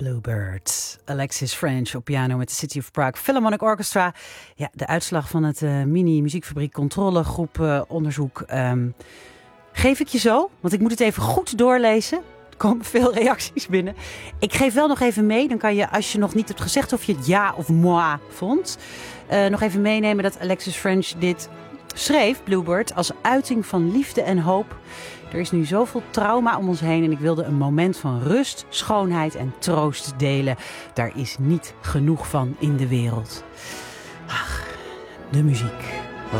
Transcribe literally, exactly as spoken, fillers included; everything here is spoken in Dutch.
Bluebird. Alexis French op piano met de City of Prague Philharmonic Orchestra. Ja, de uitslag van het uh, mini-muziekfabriek controlegroep uh, onderzoek um, geef ik je zo. Want ik moet het even goed doorlezen. Er komen veel reacties binnen. Ik geef wel nog even mee. Dan kan je, als je nog niet hebt gezegd of je het ja of moi vond, uh, nog even meenemen dat Alexis French dit schreef, Bluebird, als uiting van liefde en hoop. Er is nu zoveel trauma om ons heen en ik wilde een moment van rust, schoonheid en troost delen. Daar is niet genoeg van in de wereld. Ach, de muziek.